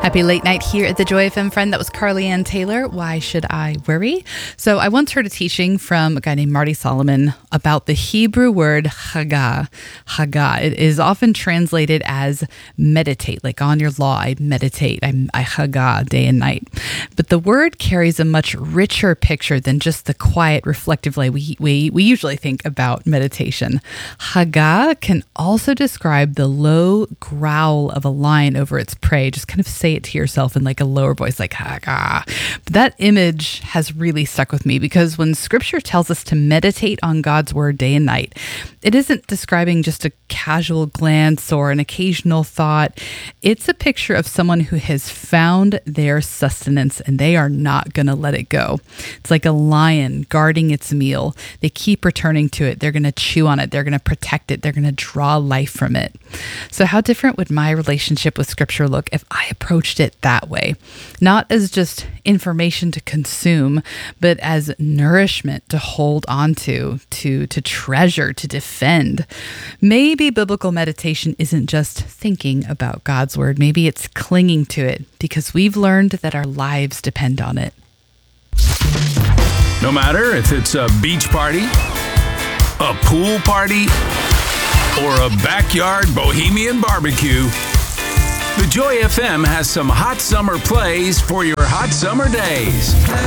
Happy late night here at the Joy FM, friend. That was Carly Ann Taylor. Why should I worry? So I once heard a teaching from a guy named Marty Solomon about the Hebrew word chagah. Chagah. It is often translated as meditate, like on your law. I meditate. I chagah day and night. But the word carries a much richer picture than just the quiet, reflective way we usually think about meditation. Chagah can also describe the low growl of a lion over its prey. Just kind of say it to yourself in like a lower voice, like chagah. But that image has really stuck with me because when scripture tells us to meditate on God's word day and night, it isn't describing just a casual glance or an occasional thought. It's a picture of someone who has found their sustenance and they are not going to let it go. It's like a lion guarding its meal. They keep returning to it. They're going to chew on it. They're going to protect it. They're going to draw life from it. So how different would my relationship with scripture look if I approached it that way? Not as just information to consume, but as nourishment to hold on to treasure, to defend. Maybe biblical meditation isn't just thinking about God's word. Maybe it's clinging to it because we've learned that our lives depend on it. No matter if it's a beach party, a pool party, or a backyard bohemian barbecue, the Joy FM has some hot summer plays for your hot summer days.